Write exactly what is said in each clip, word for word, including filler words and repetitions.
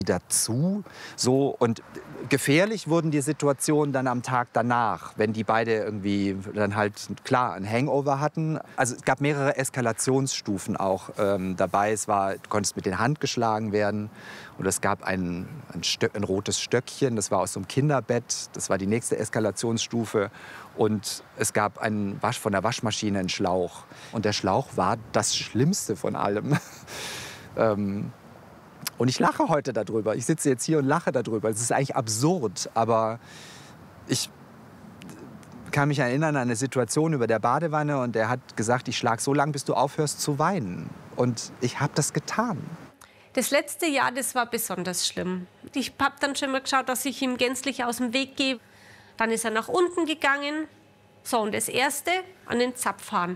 dazu. So, und gefährlich wurden die Situationen dann am Tag danach, wenn die beide irgendwie dann halt, klar, ein Hangover hatten. Also es gab mehrere Eskalationsstufen auch ähm, dabei. Es war, du konntest mit der Hand geschlagen werden und es gab ein, ein, Stö- ein rotes Stöckchen, das war aus so einem Kinderbett. Das war die nächste Eskalationsstufe. Und es gab einen Wasch, von der Waschmaschine einen Schlauch. Und der Schlauch war das Schlimmste von allem. ähm, Und ich lache heute darüber. Ich sitze jetzt hier und lache darüber. Es ist eigentlich absurd, aber ich kann mich erinnern an eine Situation über der Badewanne und er hat gesagt, ich schlage so lange, bis du aufhörst zu weinen. Und ich habe das getan. Das letzte Jahr, das war besonders schlimm. Ich habe dann schon mal geschaut, dass ich ihm gänzlich aus dem Weg gehe. Dann ist er nach unten gegangen. So, und das Erste, an den Zapfhahn.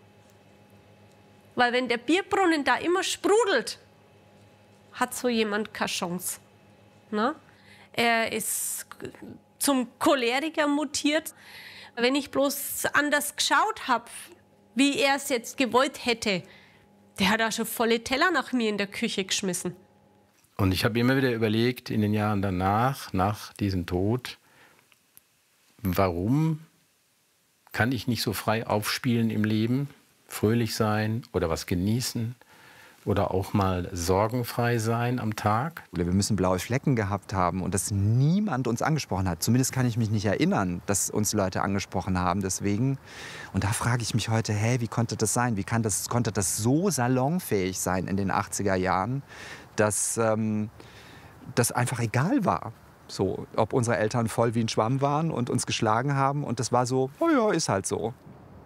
Weil wenn der Bierbrunnen da immer sprudelt, hat so jemand keine Chance. Ne? Er ist zum Choleriker mutiert. Wenn ich bloß anders geschaut habe, wie er es jetzt gewollt hätte, der hat auch schon volle Teller nach mir in der Küche geschmissen. Und ich habe immer wieder überlegt, in den Jahren danach, nach diesem Tod, warum kann ich nicht so frei aufspielen im Leben, fröhlich sein oder was genießen? Oder auch mal sorgenfrei sein am Tag. Wir müssen blaue Flecken gehabt haben und dass niemand uns angesprochen hat. Zumindest kann ich mich nicht erinnern, dass uns Leute angesprochen haben. Deswegen. Und da frage ich mich heute, hey, wie konnte das sein? Wie kann das, konnte das so salonfähig sein in den achtziger Jahren, dass ähm, das einfach egal war? So, ob unsere Eltern voll wie ein Schwamm waren und uns geschlagen haben. Und das war so, oh ja, ist halt so.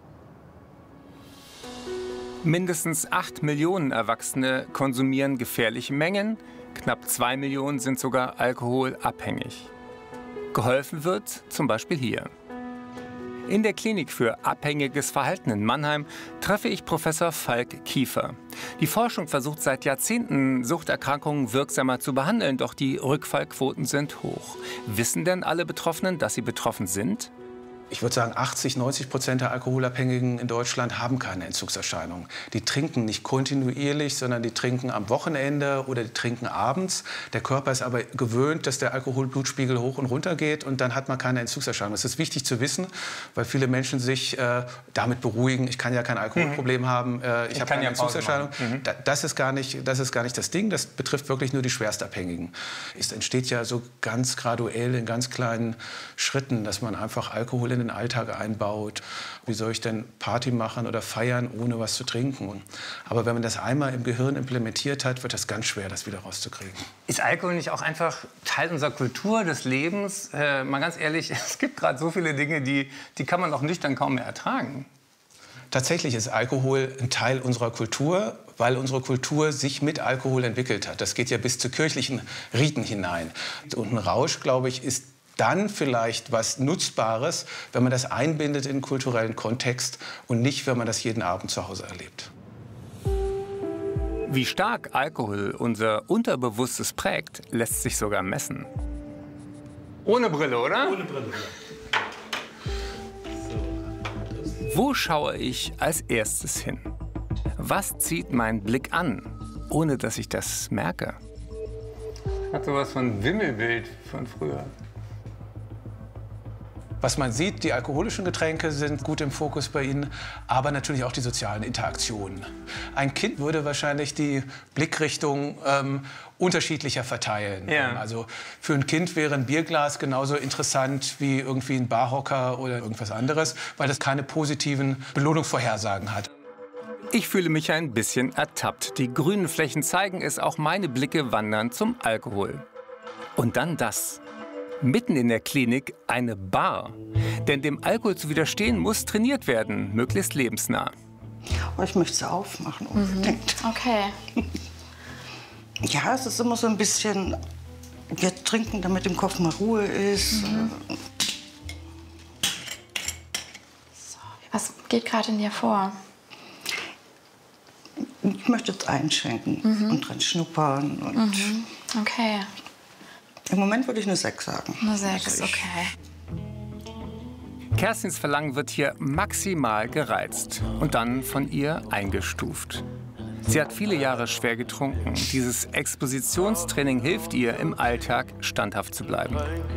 Mindestens acht Millionen Erwachsene konsumieren gefährliche Mengen. Knapp zwei Millionen sind sogar alkoholabhängig. Geholfen wird zum Beispiel hier. In der Klinik für abhängiges Verhalten in Mannheim treffe ich Professor Falk Kiefer. Die Forschung versucht seit Jahrzehnten, Suchterkrankungen wirksamer zu behandeln, doch die Rückfallquoten sind hoch. Wissen denn alle Betroffenen, dass sie betroffen sind? Ich würde sagen, achtzig, neunzig Prozent der Alkoholabhängigen in Deutschland haben keine Entzugserscheinungen. Die trinken nicht kontinuierlich, sondern die trinken am Wochenende oder die trinken abends. Der Körper ist aber gewöhnt, dass der Alkoholblutspiegel hoch und runter geht und dann hat man keine Entzugserscheinungen. Das ist wichtig zu wissen, weil viele Menschen sich äh, damit beruhigen, ich kann ja kein Alkoholproblem mhm. haben, äh, ich, ich habe keine ja Entzugserscheinung. Mhm. Da, das, ist gar nicht, das ist gar nicht das Ding, das betrifft wirklich nur die Schwerstabhängigen. Es entsteht ja so ganz graduell in ganz kleinen Schritten, dass man einfach Alkohol in den Alltag einbaut. Wie soll ich denn Party machen oder feiern, ohne was zu trinken? Aber wenn man das einmal im Gehirn implementiert hat, wird das ganz schwer, das wieder rauszukriegen. Ist Alkohol nicht auch einfach Teil unserer Kultur, des Lebens? Äh, mal ganz ehrlich, es gibt gerade so viele Dinge, die, die kann man auch nüchtern kaum mehr ertragen. Tatsächlich ist Alkohol ein Teil unserer Kultur, weil unsere Kultur sich mit Alkohol entwickelt hat. Das geht ja bis zu kirchlichen Riten hinein. Und ein Rausch, glaube ich, ist dann vielleicht was Nutzbares, wenn man das einbindet in einen kulturellen Kontext und nicht, wenn man das jeden Abend zu Hause erlebt. Wie stark Alkohol unser Unterbewusstes prägt, lässt sich sogar messen. Ohne Brille, oder? Ohne Brille. Wo schaue ich als erstes hin? Was zieht meinen Blick an, ohne dass ich das merke? Hat sowas von Wimmelbild von früher. Was man sieht, die alkoholischen Getränke sind gut im Fokus bei Ihnen, aber natürlich auch die sozialen Interaktionen. Ein Kind würde wahrscheinlich die Blickrichtung ähm, unterschiedlicher verteilen. Ja. Also für ein Kind wäre ein Bierglas genauso interessant wie irgendwie ein Barhocker oder irgendwas anderes, weil das keine positiven Belohnungsvorhersagen hat. Ich fühle mich ein bisschen ertappt. Die grünen Flächen zeigen es, auch meine Blicke wandern zum Alkohol. Und dann das. Mitten in der Klinik eine Bar. Denn dem Alkohol zu widerstehen, muss trainiert werden, möglichst lebensnah. Oh, ich möchte sie aufmachen unbedingt. Mhm. Okay. Ja, es ist immer so ein bisschen, wir trinken, damit im Kopf mal Ruhe ist. Mhm. So. Was geht gerade in dir vor? Ich möchte jetzt einschenken mhm. und dran schnuppern. Und mhm. Okay. Im Moment würde ich eine sechs sagen. Eine sechs, also okay. Kerstins Verlangen wird hier maximal gereizt und dann von ihr eingestuft. Sie hat viele Jahre schwer getrunken. Dieses Expositionstraining hilft ihr, im Alltag standhaft zu bleiben.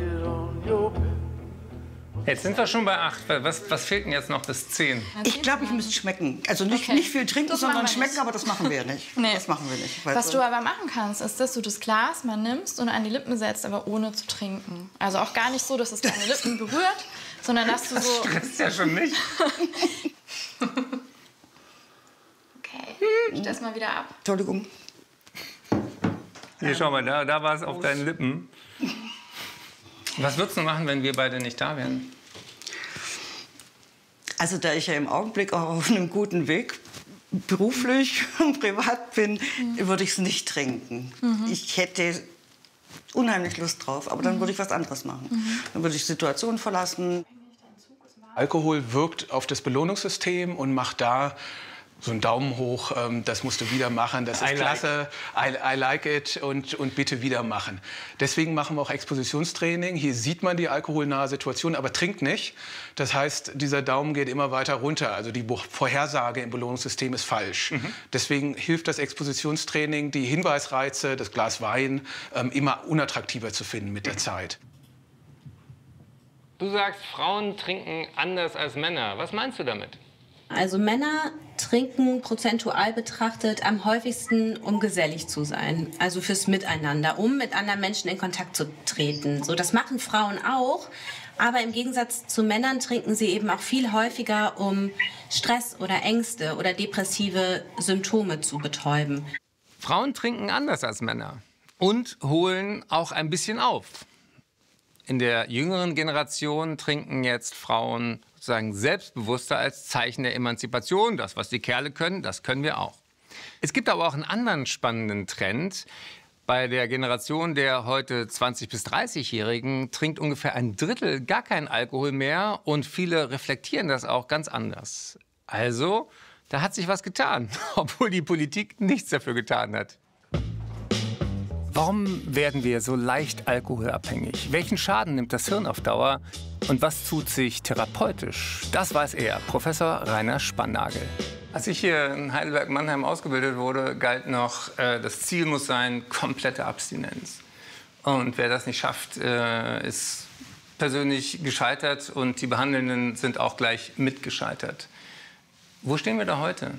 Jetzt sind wir schon bei acht. Was, was fehlt denn jetzt noch bis zehn? Ich glaube, ich müsste schmecken. Also nicht, Okay. nicht viel trinken, Das sondern machen wir schmecken, nicht. aber das machen wir nicht. Nee. Das machen wir nicht. Weil Was so- du aber machen kannst, ist, dass du das Glas mal nimmst und an die Lippen setzt, aber ohne zu trinken. Also auch gar nicht so, dass es deine Lippen berührt, sondern dass du so... Das ist ja schon nicht. Okay, stell es mal wieder ab. Entschuldigung. Hier, schau mal, da, da war es auf deinen Lippen. Was würdest du machen, wenn wir beide nicht da wären? Also da ich ja im Augenblick auch auf einem guten Weg beruflich und privat bin, Mhm. würde ich es nicht trinken. Ich hätte unheimlich Lust drauf, aber dann würde ich was anderes machen. Mhm. Dann würde ich die Situation verlassen. Alkohol wirkt auf das Belohnungssystem und macht da so einen Daumen hoch, ähm, das musst du wieder machen, das ist I like. klasse, I, I like it und, und bitte wieder machen. Deswegen machen wir auch Expositionstraining. Hier sieht man die alkoholnahe Situation, aber trinkt nicht. Das heißt, dieser Daumen geht immer weiter runter. Also die Vorhersage im Belohnungssystem ist falsch. Mhm. Deswegen hilft das Expositionstraining, die Hinweisreize, das Glas Wein, ähm, immer unattraktiver zu finden mit der Zeit. Du sagst, Frauen trinken anders als Männer. Was meinst du damit? Also Männer trinken prozentual betrachtet am häufigsten, um gesellig zu sein, also fürs Miteinander, um mit anderen Menschen in Kontakt zu treten. So, das machen Frauen auch, aber im Gegensatz zu Männern trinken sie eben auch viel häufiger, um Stress oder Ängste oder depressive Symptome zu betäuben. Frauen trinken anders als Männer und holen auch ein bisschen auf. In der jüngeren Generation trinken jetzt Frauen sozusagen selbstbewusster als Zeichen der Emanzipation. Das, was die Kerle können, das können wir auch. Es gibt aber auch einen anderen spannenden Trend. Bei der Generation der heute zwanzig- bis dreißigjährigen trinkt ungefähr ein Drittel gar keinen Alkohol mehr und viele reflektieren das auch ganz anders. Also, da hat sich was getan, obwohl die Politik nichts dafür getan hat. Warum werden wir so leicht alkoholabhängig? Welchen Schaden nimmt das Hirn auf Dauer? Und was tut sich therapeutisch? Das weiß er, Professor Rainer Spannagel. Als ich hier in Heidelberg-Mannheim ausgebildet wurde, galt noch, äh, das Ziel muss sein, komplette Abstinenz. Und wer das nicht schafft, äh, ist persönlich gescheitert und die Behandelnden sind auch gleich mitgescheitert. Wo stehen wir da heute?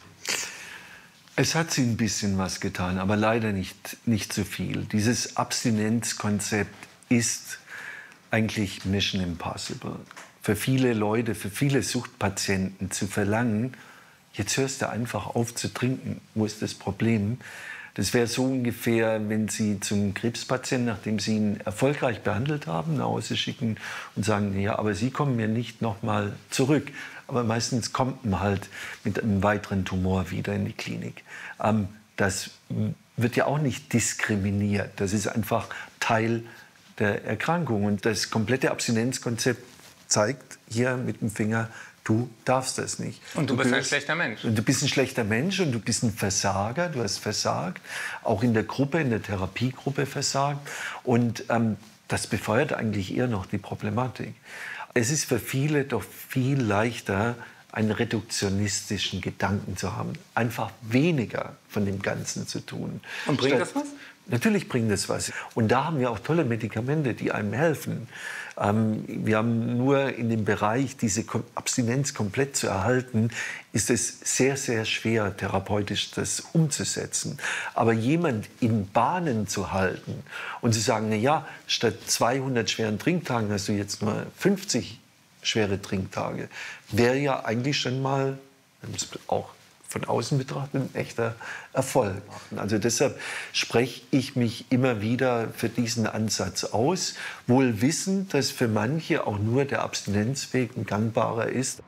Es hat sich ein bisschen was getan, aber leider nicht, nicht so viel. Dieses Abstinenzkonzept ist eigentlich Mission Impossible. Für viele Leute, für viele Suchtpatienten zu verlangen, jetzt hörst du einfach auf zu trinken. Wo ist das Problem? Das wäre so ungefähr, wenn Sie zum Krebspatienten, nachdem Sie ihn erfolgreich behandelt haben, nach Hause schicken und sagen, ja, aber Sie kommen mir nicht noch mal zurück. Aber meistens kommt man halt mit einem weiteren Tumor wieder in die Klinik. Ähm, das wird ja auch nicht diskriminiert. Das ist einfach Teil der Erkrankung. Und das komplette Abstinenzkonzept zeigt hier mit dem Finger, du darfst das nicht. Und du, du bist gehörst, ein schlechter Mensch. Und du bist ein schlechter Mensch und du bist ein Versager. Du hast versagt. Auch in der Gruppe, in der Therapiegruppe versagt. Und ähm, das befeuert eigentlich eher noch die Problematik. Es ist für viele doch viel leichter, einen reduktionistischen Gedanken zu haben. Einfach weniger von dem Ganzen zu tun. Und bringt Statt, das was? Natürlich bringt das was. Und da haben wir auch tolle Medikamente, die einem helfen. Ähm, wir haben nur in dem Bereich, diese Abstinenz komplett zu erhalten, ist es sehr, sehr schwer, therapeutisch das umzusetzen. Aber jemand in Bahnen zu halten und zu sagen, na ja, statt zweihundert schweren Trinktagen hast du jetzt nur fünfzig schwere Trinktage, wäre ja eigentlich schon mal auch von außen betrachtet ein echter Erfolg. Also deshalb spreche ich mich immer wieder für diesen Ansatz aus, wohl wissend, dass für manche auch nur der Abstinenzweg ein gangbarer ist.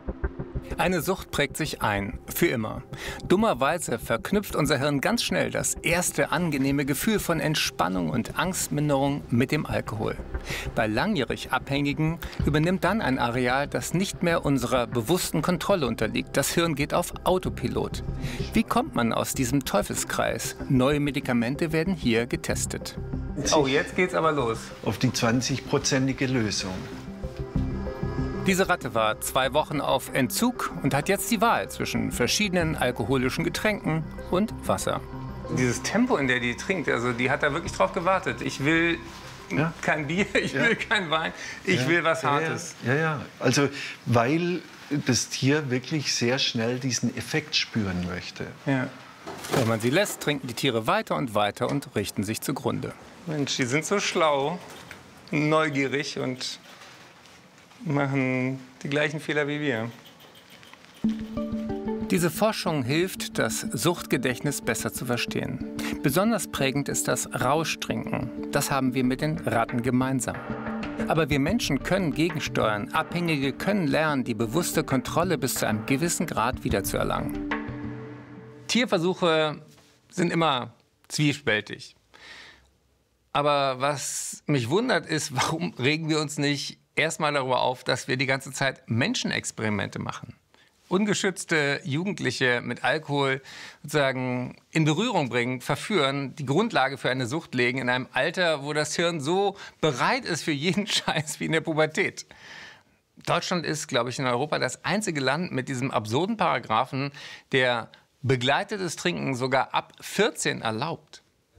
Eine Sucht prägt sich ein, für immer. Dummerweise verknüpft unser Hirn ganz schnell das erste angenehme Gefühl von Entspannung und Angstminderung mit dem Alkohol. Bei langjährig Abhängigen übernimmt dann ein Areal, das nicht mehr unserer bewussten Kontrolle unterliegt. Das Hirn geht auf Autopilot. Wie kommt man aus diesem Teufelskreis? Neue Medikamente werden hier getestet. Oh, jetzt geht's aber los. Auf die zwanzig-prozentige Lösung. Diese Ratte war zwei Wochen auf Entzug und hat jetzt die Wahl zwischen verschiedenen alkoholischen Getränken und Wasser. Dieses Tempo, in der die trinkt, also die hat da wirklich drauf gewartet. Ich will ja. kein Bier, ich ja. will kein Wein, ich ja. will was ja, Hartes. Ja, ja, also weil das Tier wirklich sehr schnell diesen Effekt spüren möchte. Ja. Wenn man sie lässt, trinken die Tiere weiter und weiter und richten sich zugrunde. Mensch, die sind so schlau, neugierig und machen die gleichen Fehler wie wir. Diese Forschung hilft, das Suchtgedächtnis besser zu verstehen. Besonders prägend ist das Rauschtrinken. Das haben wir mit den Ratten gemeinsam. Aber wir Menschen können gegensteuern. Abhängige können lernen, die bewusste Kontrolle bis zu einem gewissen Grad wiederzuerlangen. Tierversuche sind immer zwiespältig. Aber was mich wundert ist, warum regen wir uns nicht erstmal darüber auf, dass wir die ganze Zeit Menschenexperimente machen? Ungeschützte Jugendliche mit Alkohol sozusagen in Berührung bringen, verführen, die Grundlage für eine Sucht legen in einem Alter, wo das Hirn so bereit ist für jeden Scheiß wie in der Pubertät. Deutschland ist, glaube ich, in Europa das einzige Land mit diesem absurden Paragraphen, der begleitetes Trinken sogar ab vierzehn erlaubt.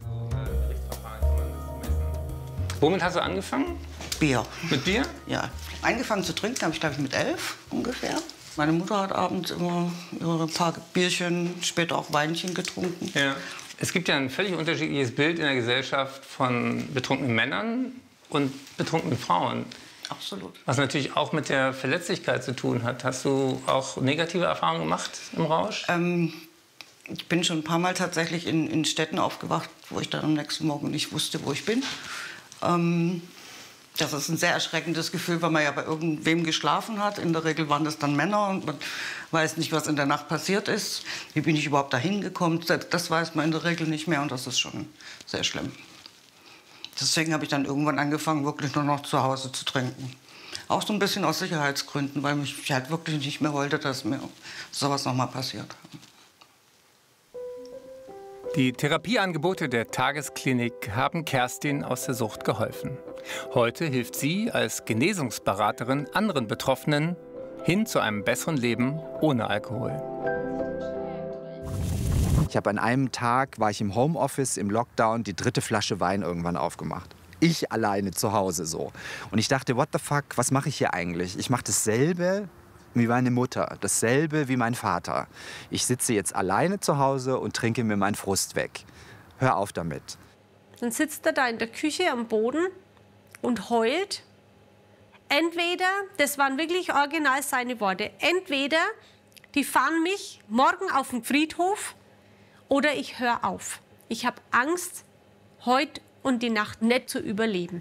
Womit hast du angefangen? Bier. Mit Bier? Ja. Angefangen zu trinken habe ich, glaube ich, mit elf ungefähr. Meine Mutter hat abends immer ihre paar Bierchen, später auch Weinchen getrunken. Ja. Es gibt ja ein völlig unterschiedliches Bild in der Gesellschaft von betrunkenen Männern und betrunkenen Frauen. Absolut. Was natürlich auch mit der Verletzlichkeit zu tun hat. Hast du auch negative Erfahrungen gemacht im Rausch? Ähm, ich bin schon ein paar Mal tatsächlich in, in Städten aufgewacht, wo ich dann am nächsten Morgen nicht wusste, wo ich bin. Ähm, Das ist ein sehr erschreckendes Gefühl, weil man ja bei irgendwem geschlafen hat. In der Regel waren das dann Männer und man weiß nicht, was in der Nacht passiert ist. Wie bin ich überhaupt dahin gekommen? Das weiß man in der Regel nicht mehr und das ist schon sehr schlimm. Deswegen habe ich dann irgendwann angefangen, wirklich nur noch zu Hause zu trinken. Auch so ein bisschen aus Sicherheitsgründen, weil ich halt wirklich nicht mehr wollte, dass mir sowas noch mal passiert. Die Therapieangebote der Tagesklinik haben Kerstin aus der Sucht geholfen. Heute hilft sie als Genesungsberaterin anderen Betroffenen hin zu einem besseren Leben ohne Alkohol. Ich habe an einem Tag, war ich im Homeoffice, im Lockdown, die dritte Flasche Wein irgendwann aufgemacht. Ich alleine zu Hause so. Und ich dachte, what the fuck, was mache ich hier eigentlich? Ich mache dasselbe wie meine Mutter, dasselbe wie mein Vater. Ich sitze jetzt alleine zu Hause und trinke mir meinen Frust weg. Hör auf damit. Dann sitzt er da in der Küche am Boden und heult. Entweder, das waren wirklich original seine Worte, entweder die fahren mich morgen auf den Friedhof oder ich höre auf. Ich habe Angst, heute und die Nacht nicht zu überleben.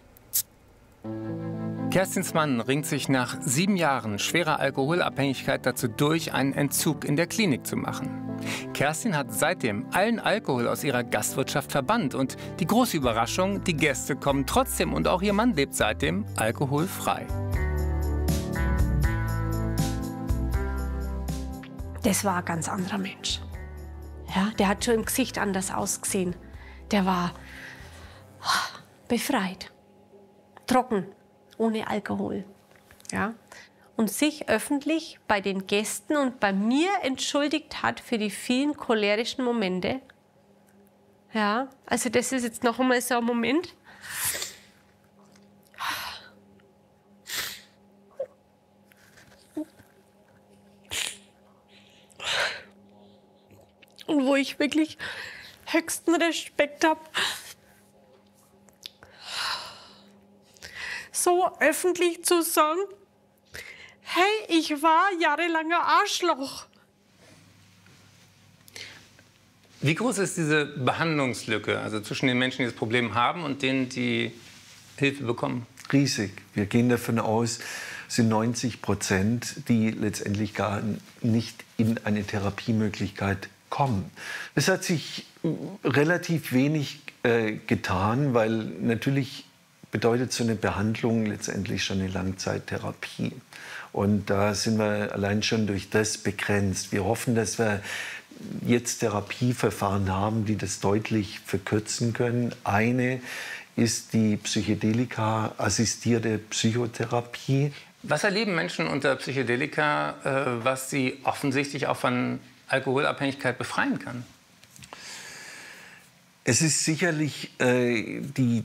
Kerstins Mann ringt sich nach sieben Jahren schwerer Alkoholabhängigkeit dazu durch, einen Entzug in der Klinik zu machen. Kerstin hat seitdem allen Alkohol aus ihrer Gastwirtschaft verbannt. Und die große Überraschung, die Gäste kommen trotzdem und auch ihr Mann lebt seitdem alkoholfrei. Das war ein ganz anderer Mensch. Ja, der hat schon im Gesicht anders ausgesehen. Der war befreit, trocken, ohne Alkohol. Ja? Und sich öffentlich bei den Gästen und bei mir entschuldigt hat für die vielen cholerischen Momente. Ja, also das ist jetzt noch einmal so ein Moment. Und wo ich wirklich höchsten Respekt habe. So öffentlich zu sagen, hey, ich war jahrelanger Arschloch. Wie groß ist diese Behandlungslücke, also zwischen den Menschen, die das Problem haben und denen, die Hilfe bekommen? Riesig. Wir gehen davon aus, es sind neunzig Prozent, die letztendlich gar nicht in eine Therapiemöglichkeit kommen. Es hat sich relativ wenig äh, getan, weil natürlich bedeutet so eine Behandlung letztendlich schon eine Langzeittherapie. Und da sind wir allein schon durch das begrenzt. Wir hoffen, dass wir jetzt Therapieverfahren haben, die das deutlich verkürzen können. Eine ist die Psychedelika-assistierte Psychotherapie. Was erleben Menschen unter Psychedelika, äh, was sie offensichtlich auch von Alkoholabhängigkeit befreien kann? Es ist sicherlich äh, die